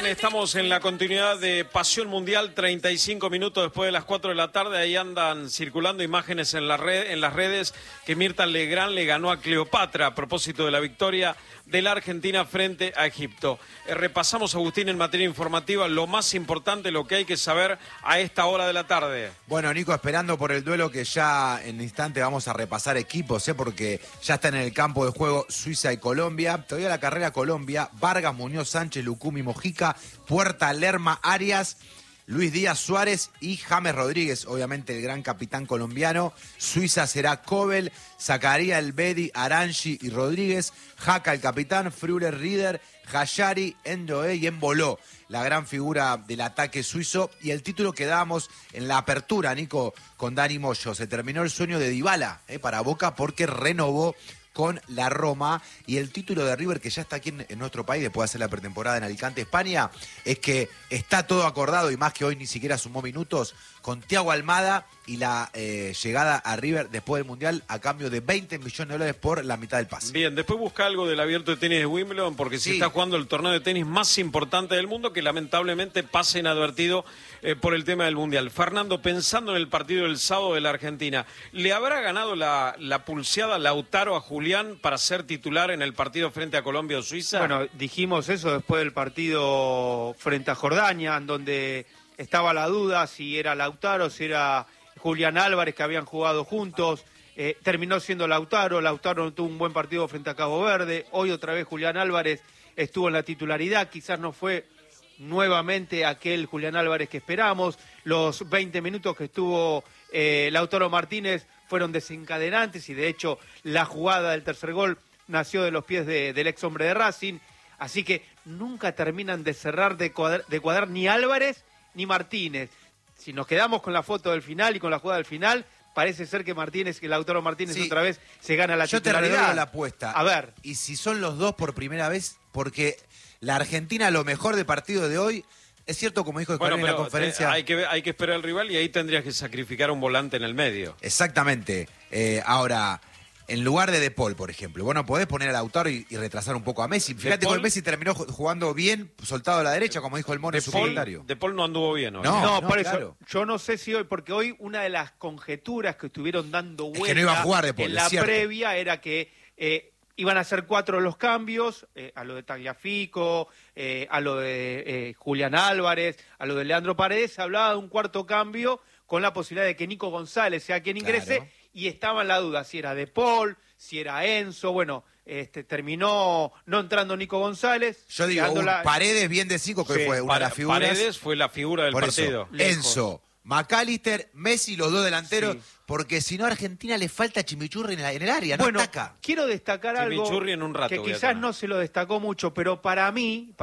Bien, estamos en la continuidad de Pasión Mundial, 35 minutos después de las 4 de la tarde. Ahí andan circulando imágenes en las redes que Mirta Legrand le ganó a Cleopatra a propósito de la victoria de la Argentina frente a Egipto. Repasamos, Agustín, en materia informativa lo más importante, lo que hay que saber a esta hora de la tarde. Bueno, Nico, esperando por el duelo que ya en instante vamos a repasar equipos, porque ya están en el campo de juego Suiza y Colombia. Todavía la carrera Colombia: Vargas, Muñoz, Sánchez, Lucumi, Mojica, Puerta, Lerma, Arias, Luis Díaz, Suárez y James Rodríguez, obviamente el gran capitán colombiano. Suiza será Kobel, Zakaria, Elbedi, Aranji y Rodríguez. Jaca, el capitán, Früller, Rieder, Hayari, Endoe y Emboló, la gran figura del ataque suizo. Y el título que dábamos en la apertura, Nico, con Dani Moyo: se terminó el sueño de Dybala para Boca, porque renovó con la Roma. Y el título de River, que ya está aquí en nuestro país después de hacer la pretemporada en Alicante, España, es que está todo acordado, y más que hoy ni siquiera sumó minutos, con Thiago Almada y la llegada a River después del Mundial a cambio de $20 millones por la mitad del pase. Bien, después busca algo del abierto de tenis de Wimbledon, porque sí está jugando el torneo de tenis más importante del mundo, que lamentablemente pasa inadvertido por el tema del Mundial. Fernando, pensando en el partido del sábado de la Argentina, ¿le habrá ganado la pulseada Lautaro a Julián para ser titular en el partido frente a Colombia o Suiza? Bueno, dijimos eso después del partido frente a Jordania, en donde estaba la duda si era Lautaro, si era Julián Álvarez, que habían jugado juntos. Terminó siendo Lautaro no tuvo un buen partido frente a Cabo Verde. Hoy otra vez Julián Álvarez estuvo en la titularidad, quizás no fue nuevamente aquel Julián Álvarez que esperamos. Los 20 minutos que estuvo Lautaro Martínez fueron desencadenantes, y de hecho la jugada del tercer gol nació de los pies del ex hombre de Racing. Así que nunca terminan de cerrar, de cuadrar ni Álvarez ni Martínez. Si nos quedamos con la foto del final y con la jugada del final, parece ser que Lautaro Martínez otra vez se gana la titularidad. Yo te regalo la apuesta. A ver. Y si son los dos por primera vez, porque la Argentina, lo mejor de partido de hoy, es cierto, como dijo Escolari en la conferencia. Hay que esperar al rival, y ahí tendrías que sacrificar un volante en el medio. Exactamente. Ahora, en lugar de Paul, por ejemplo, bueno, podés poner a Lautaro y retrasar un poco a Messi. Fíjate que Messi terminó jugando bien, soltado a la derecha, como dijo el Mono en su comentario. De Paul no anduvo bien hoy. No, por eso, claro. yo no sé si hoy, porque hoy una de las conjeturas que estuvieron dando vuelta que no iba a jugar De Paul, en la previa era que iban a ser 4 los cambios, a lo de Tagliafico, a lo de Julián Álvarez, a lo de Leandro Paredes. Se hablaba de un cuarto cambio con la posibilidad de que Nico González sea quien ingrese. Claro. Y estaba en la duda si era De Paul, si era Enzo. Bueno, terminó no entrando Nico González. Yo digo, Paredes, bien de 5, que fue una de las figuras. Paredes fue la figura del partido. Enzo, McAllister, Messi, los dos delanteros, porque si no a Argentina le falta chimichurri en el área, no ataca. Quiero destacar algo en un rato, que quizás no se lo destacó mucho, pero para mí,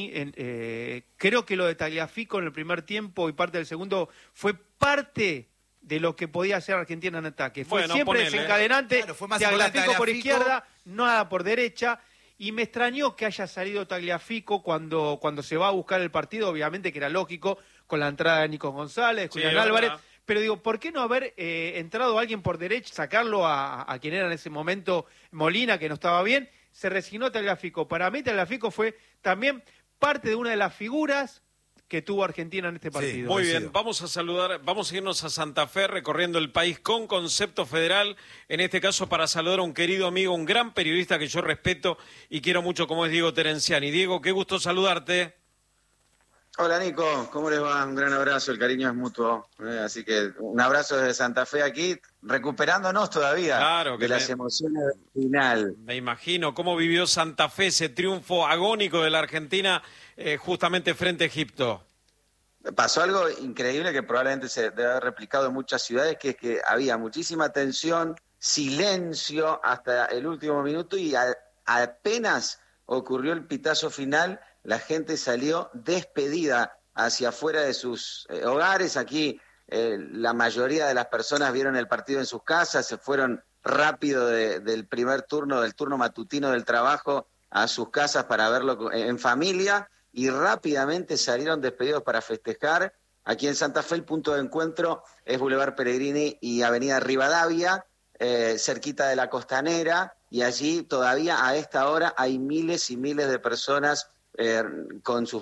creo que lo de Tagliafico en el primer tiempo y parte del segundo fue parte de lo que podía hacer Argentina en ataque. Fue siempre desencadenante, claro, fue más Tagliafico por izquierda, nada por derecha, y me extrañó que haya salido Tagliafico cuando se va a buscar el partido, obviamente que era lógico, con la entrada de Nico González, Julián Álvarez, pero digo, ¿por qué no haber entrado alguien por derecha, sacarlo a quien era en ese momento Molina, que no estaba bien? Se resignó Tagliafico. Para mí Tagliafico fue también parte de una de las figuras que tuvo Argentina en este partido. Sí, muy bien, vamos a irnos a Santa Fe, recorriendo el país con concepto federal, en este caso para saludar a un querido amigo, un gran periodista que yo respeto y quiero mucho, como es Diego Terenciani. Diego, qué gusto saludarte. Hola Nico, ¿cómo les va? Un gran abrazo, el cariño es mutuo, así que un abrazo desde Santa Fe aquí, recuperándonos todavía de las emociones del final. Me imagino cómo vivió Santa Fe ese triunfo agónico de la Argentina justamente frente a Egipto. Pasó algo increíble que probablemente se debe haber replicado en muchas ciudades, que es que había muchísima tensión, silencio hasta el último minuto, y apenas ocurrió el pitazo final, la gente salió despedida hacia afuera de sus hogares. Aquí la mayoría de las personas vieron el partido en sus casas, se fueron rápido del primer turno, del turno matutino del trabajo, a sus casas para verlo en familia, y rápidamente salieron despedidos para festejar. Aquí en Santa Fe el punto de encuentro es Boulevard Pellegrini y Avenida Rivadavia, cerquita de la Costanera, y allí todavía a esta hora hay miles y miles de personas con sus